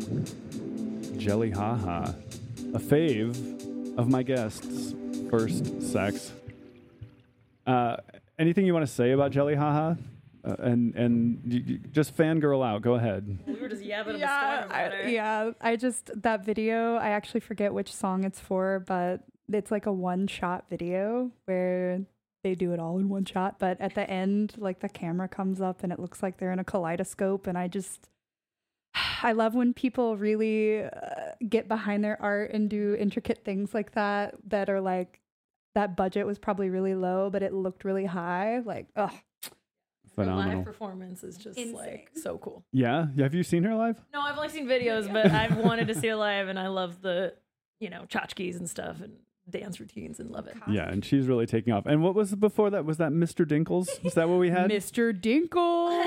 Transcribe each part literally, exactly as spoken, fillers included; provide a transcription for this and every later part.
Jelly Haha, a fave of my guests' first sex. Uh, anything you want to say about Jelly Haha? Uh, and and you, you just fangirl out. Go ahead. We were just yapping yeah, a storm about I, her. yeah. I just that video. I actually forget which song it's for, but it's like a one-shot video where they do it all in one shot. But at the end, like the camera comes up and it looks like they're in a kaleidoscope. And I just, I love when people really uh, get behind their art and do intricate things like that. That are like that budget was probably really low, but it looked really high. Like, ugh. Phenomenal. Her live performance is just Insane. like so cool. Yeah, have you seen her live? No, I've only seen videos, but I've wanted to see her live, and I love the, you know, tchotchkes and stuff and dance routines and love it. Yeah, and she's really taking off. And what was before that? Was that Mister Dinkles? Is that what we had? Mister Dinkles.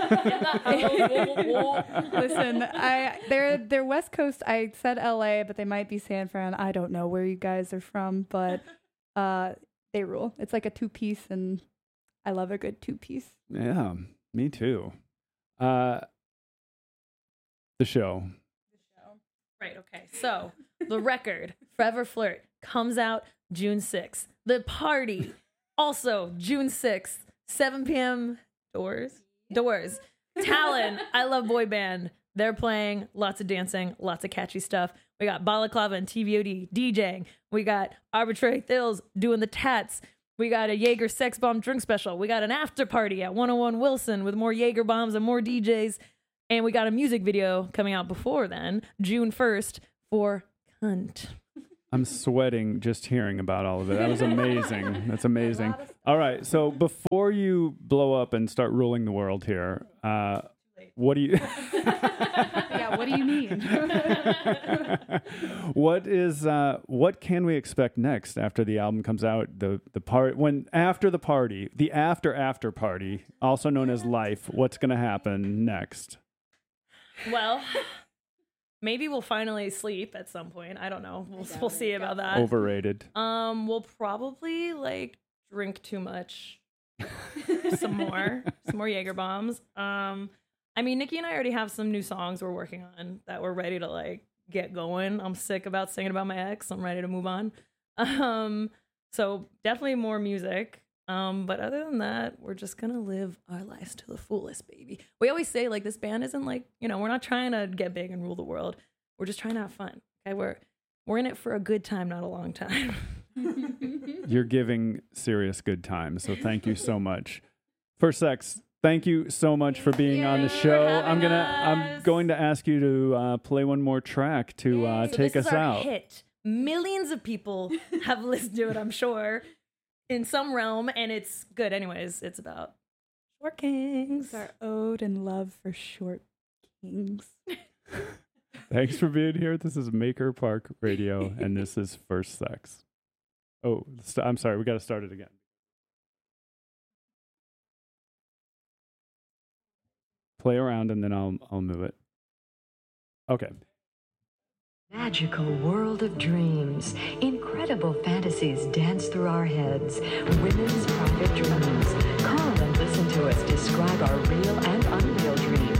Listen, I they're they're West Coast. I said L A, but they might be San Fran. I don't know where you guys are from, but uh, they rule. It's like a two piece, and I love a good two piece. Yeah, me too. Uh, the show. Right, okay. So, the record, Forever Flirt, comes out June sixth. The party, also June sixth, seven p.m. Doors? Doors. Talon, I Love Boy Band. They're playing lots of dancing, lots of catchy stuff. We got Balaclava and T V O D DJing. We got Arbitrary Thills doing the tats. We got a Jaeger Sex Bomb drink special. We got an after party at one oh one Wilson with more Jaeger bombs and more D Js. And we got a music video coming out before then, June first, for Cunt. I'm sweating just hearing about all of it. That was amazing. That's amazing. All right, so before you blow up and start ruling the world here, uh, what do you... Yeah, what do you mean? What is uh, what can we expect next after the album comes out? The the part when after the party, the after after party, also known as life. What's going to happen next? Well, maybe we'll finally sleep at some point. I don't know. We'll we'll see about that. Overrated. Um, we'll probably like drink too much, some more, some more Jaeger bombs. Um, I mean, Nikki and I already have some new songs we're working on that we're ready to like get going. I'm sick about singing about my ex. I'm ready to move on. Um, so definitely more music. Um, but other than that, we're just gonna live our lives to the fullest, baby. We always say like this band isn't like, you know, we're not trying to get big and rule the world. We're just trying to have fun. Okay, we're we're in it for a good time, not a long time. You're giving serious good times, so thank you so much. First Sex, thank you so much for being Thank on the you show. for having I'm gonna us. I'm going to ask you to uh, play one more track to uh, So take this us is our out. hit. Millions of people have listened to it, I'm sure, in some realm, and it's good. Anyways, it's about short kings. It's our ode and love for short kings. Thanks for being here. This is Maker Park Radio, and this is First Sex. Oh, st- I'm sorry. We got to start it again. Play around, and then I'll I'll move it. Okay. Magical world of dreams. Incredible fantasies dance through our heads. Women's private dreams. Call and listen to us describe our real and unreal dreams.